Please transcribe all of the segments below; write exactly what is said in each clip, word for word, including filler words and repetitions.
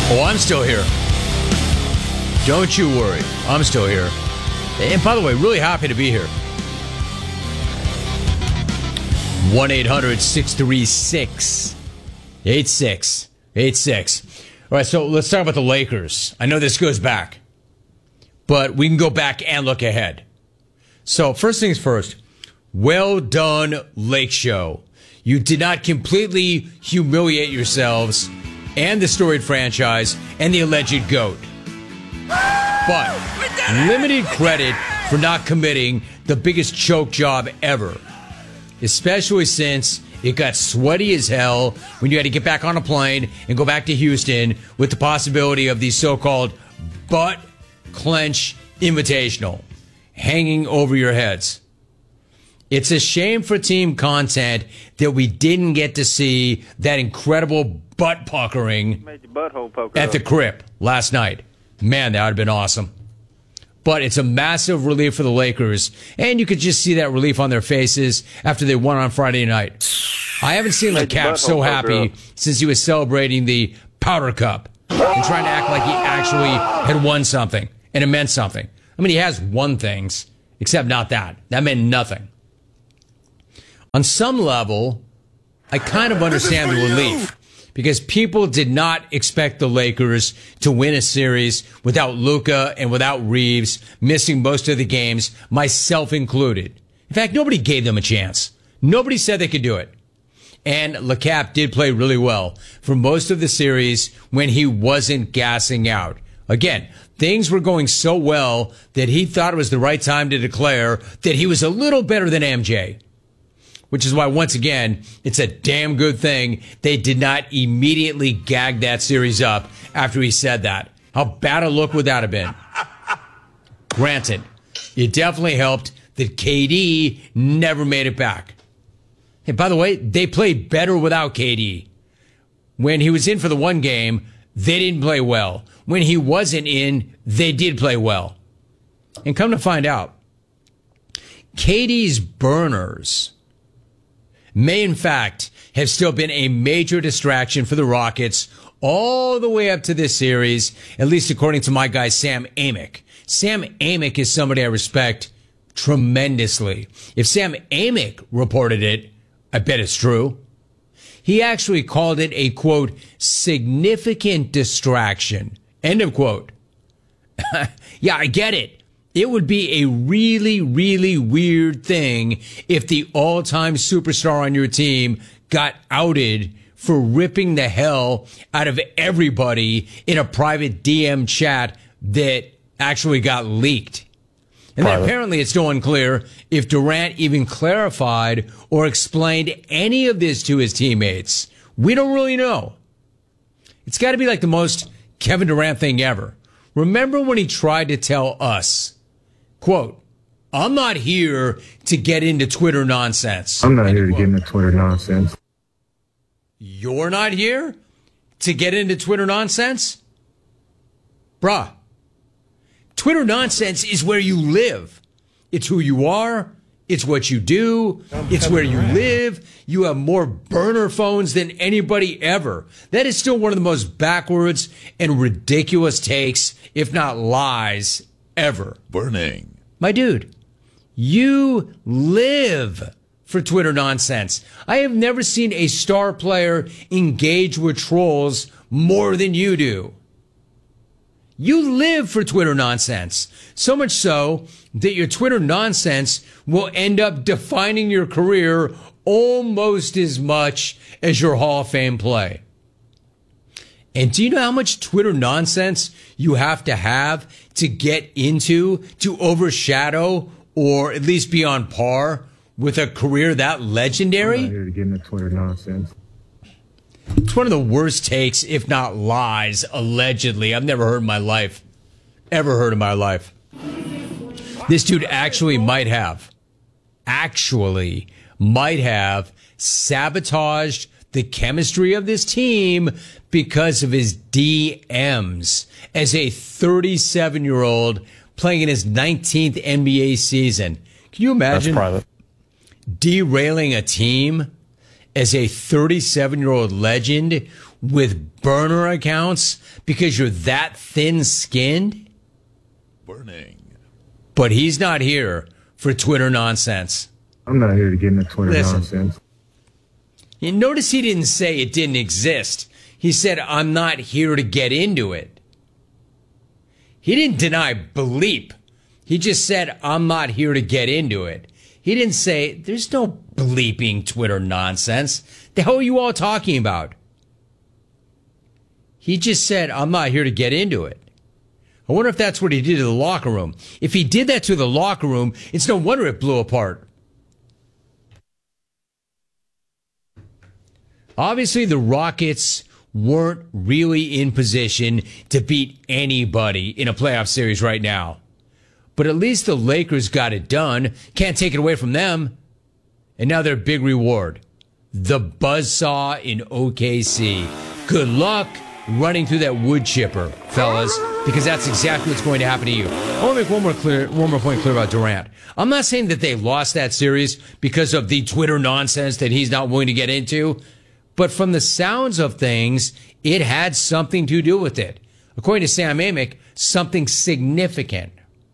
Oh, I'm still here. Don't you worry. I'm still here. And by the way, really happy to be here. one eight hundred six three six eight six eight six. All right, so let's talk about the Lakers. I know this goes back, but we can go back and look ahead. So first things first, well done, Lake Show. You did not completely humiliate yourselves and the storied franchise and the alleged GOAT. But limited credit for not committing the biggest choke job ever, especially since it got sweaty as hell when you had to get back on a plane and go back to Houston with the possibility of the so-called butt clench invitational hanging over your heads. It's a shame for team content that we didn't get to see that incredible butt puckering at the Crip last night. Man, that would have been awesome. But it's a massive relief for the Lakers, and you could just see that relief on their faces after they won on Friday night. I haven't seen LeCap so happy since he was celebrating the Powder Cup and trying to act like he actually had won something, and it meant something. I mean, he has won things, except not that. That meant nothing. On some level, I kind of understand the relief, because people did not expect the Lakers to win a series without Luka and without Reeves missing most of the games, myself included. In fact, nobody gave them a chance. Nobody said they could do it. And LeCap did play really well for most of the series when he wasn't gassing out. Again, things were going so well that he thought it was the right time to declare that he was a little better than M J. Which is why, once again, it's a damn good thing they did not immediately gag that series up after he said that. How bad a look would that have been? Granted, it definitely helped that K D never made it back. Hey, by the way, they played better without K D. When he was in for the one game, they didn't play well. When he wasn't in, they did play well. And come to find out, K D's burners may in fact have still been a major distraction for the Rockets all the way up to this series, at least according to my guy Sam Amick. Sam Amick is somebody I respect tremendously. If Sam Amick reported it, I bet it's true. He actually called it a, quote, significant distraction, end of quote. Yeah, I get it. It would be a really, really weird thing if the all-time superstar on your team got outed for ripping the hell out of everybody in a private D M chat that actually got leaked. And then apparently it's still unclear if Durant even clarified or explained any of this to his teammates. We don't really know. It's got to be like the most Kevin Durant thing ever. Remember when he tried to tell us, quote, I'm not here to get into Twitter nonsense. I'm not here to get into Twitter nonsense. You're not here to get into Twitter nonsense? Bruh. Twitter nonsense is where you live. It's who you are. It's what you do. It's where you live. You have more burner phones than anybody ever. That is still one of the most backwards and ridiculous takes, if not lies, ever. Burning. My dude, you live for Twitter nonsense. I have never seen a star player engage with trolls more than you do. You live for Twitter nonsense. So much so that your Twitter nonsense will end up defining your career almost as much as your Hall of Fame play. And do you know how much Twitter nonsense you have to have to get into, to overshadow, or at least be on par with a career that legendary? I'm not here to get into Twitter nonsense. It's one of the worst takes, if not lies, allegedly, I've never heard in my life. Ever heard in my life. This dude actually might have, actually might have sabotaged the chemistry of this team because of his D Ms as a thirty-seven-year-old playing in his nineteenth N B A season. Can you imagine That's private. derailing a team as a thirty-seven-year-old legend with burner accounts because you're that thin-skinned? Burning. But he's not here for Twitter nonsense. I'm not here to get into Twitter Listen. nonsense. You notice he didn't say it didn't exist. He said, I'm not here to get into it. He didn't deny bleep. He just said, I'm not here to get into it. He didn't say, there's no bleeping Twitter nonsense. The hell are you all talking about? He just said, I'm not here to get into it. I wonder if that's what he did to the locker room. If he did that to the locker room, it's no wonder it blew apart. Obviously, the Rockets weren't really in position to beat anybody in a playoff series right now. But at least the Lakers got it done. Can't take it away from them. And now their big reward, the buzzsaw in O K C. Good luck running through that wood chipper, fellas, because that's exactly what's going to happen to you. I want to make one more clear, one more point clear about Durant. I'm not saying that they lost that series because of the Twitter nonsense that he's not willing to get into, but from the sounds of things, it had something to do with it. According to Sam Amick, something significant.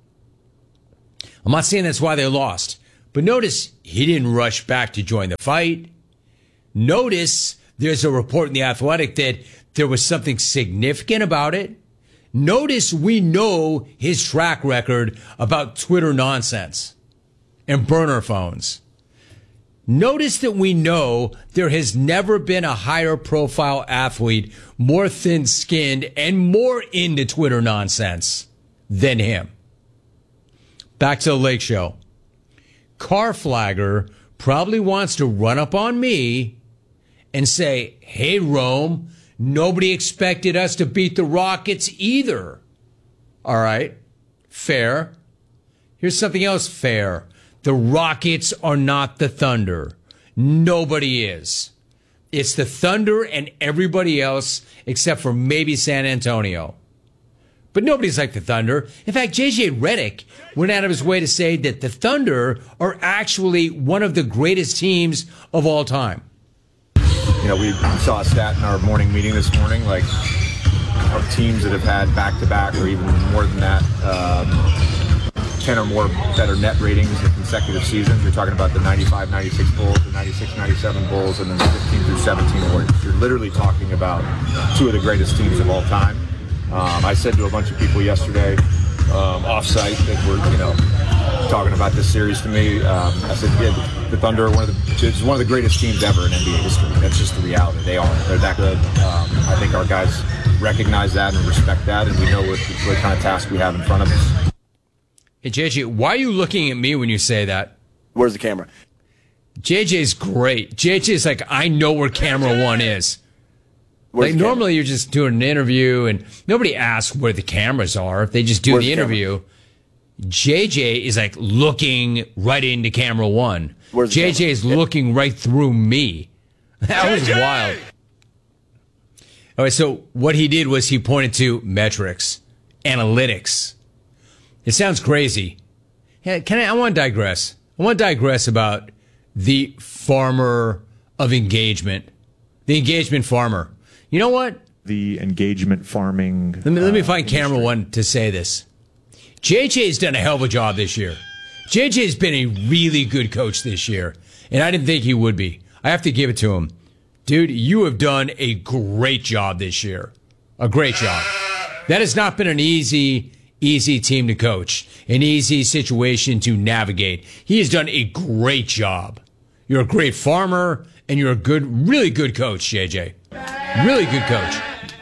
I'm not saying that's why they lost, but notice he didn't rush back to join the fight. Notice there's a report in The Athletic that there was something significant about it. Notice we know his track record about Twitter nonsense and burner phones. Notice that we know there has never been a higher profile athlete, more thin-skinned and more into Twitter nonsense than him. Back to the Lake Show. Car Flagger probably wants to run up on me and say, hey, Rome, nobody expected us to beat the Rockets either. All right, fair. Here's something else fair. The Rockets are not the Thunder. Nobody is. It's the Thunder and everybody else except for maybe San Antonio. But nobody's like the Thunder. In fact, J J Redick went out of his way to say that the Thunder are actually one of the greatest teams of all time. You know, we saw a stat in our morning meeting this morning, like, of teams that have had back-to-back or even more than that, um, ten or more better net ratings in consecutive seasons. You're talking about the ninety-five ninety-six Bulls, the ninety-six ninety-seven Bulls, and then the fifteen through seventeen Warriors. You're literally talking about two of the greatest teams of all time. Um, I said to a bunch of people yesterday, um, off-site, that were, you know, talking about this series to me. Um, I said, yeah, the, the Thunder are one of the, it's one of the greatest teams ever in N B A history. That's just the reality. They are. They're that good. Um, I think our guys recognize that and respect that, and we know what, what kind of task we have in front of us. Hey, J J, why are you looking at me when you say that? Where's the camera? J J's great. J J's like, I know where camera one is. Where's Like, the normally you're just doing an interview and nobody asks where the cameras are. They just do Where's the the camera? interview. J J is like looking right into camera one. Where's the J J is camera? looking right through me. That was wild. All right, so what he did was he pointed to metrics, analytics. It sounds crazy. Hey, Can I, I want to digress. I want to digress about the farmer of engagement, the engagement farmer. You know what? The engagement farming. Let me, let me uh, find camera industry. one to say this. J J's done a hell of a job this year. J J's been a really good coach this year, and I didn't think he would be. I have to give it to him. Dude, you have done a great job this year. A great job. That has not been an easy, easy team to coach, an easy situation to navigate. He has done a great job. You're a great farmer, and you're a good, really good coach, J J. Really good coach.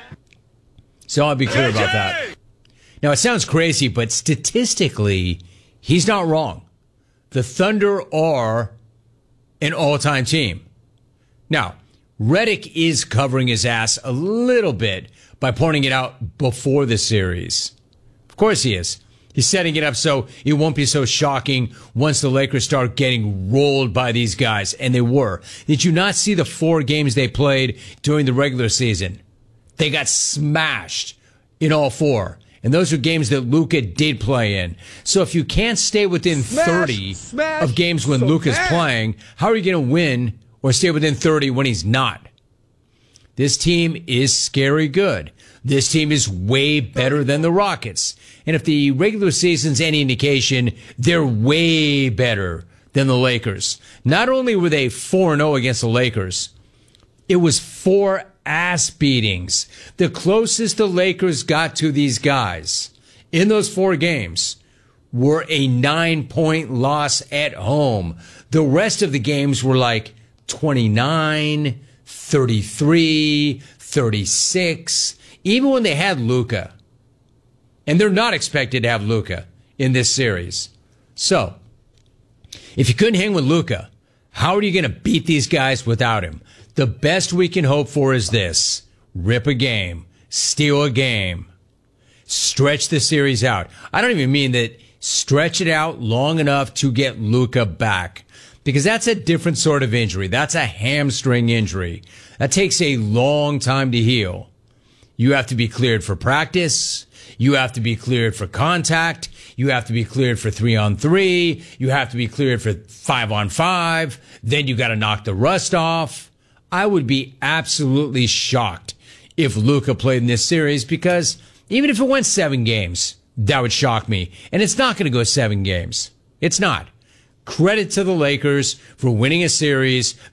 So I'll be clear about that. Now, it sounds crazy, but statistically, he's not wrong. The Thunder are an all-time team. Now, Redick is covering his ass a little bit by pointing it out before the series. Of course he is. He's setting it up so it won't be so shocking once the Lakers start getting rolled by these guys, and they were. Did you not see the four games they played during the regular season? They got smashed in all four. And those are games that Luka did play in. So if you can't stay within Smash, thirty smash, of games when so Luka's bad. playing, how are you going to win or stay within thirty when he's not? This team is scary good. This team is way better than the Rockets. And if the regular season's any indication, they're way better than the Lakers. Not only were they four and oh against the Lakers, it was four ass beatings. The closest the Lakers got to these guys in those four games were a nine-point loss at home. The rest of the games were like twenty-nine, thirty-three, thirty-six, even when they had Luka. And they're not expected to have Luka in this series. So, if you couldn't hang with Luka, how are you going to beat these guys without him? The best we can hope for is this. Rip a game. Steal a game. Stretch the series out. I don't even mean that stretch it out long enough to get Luka back, because that's a different sort of injury. That's a hamstring injury. That takes a long time to heal. You have to be cleared for practice. You have to be cleared for contact. You have to be cleared for three on three. You have to be cleared for five on five. Then you got to knock the rust off. I would be absolutely shocked if Luka played in this series, because even if it went seven games, that would shock me. And it's not going to go seven games. It's not. Credit to the Lakers for winning a series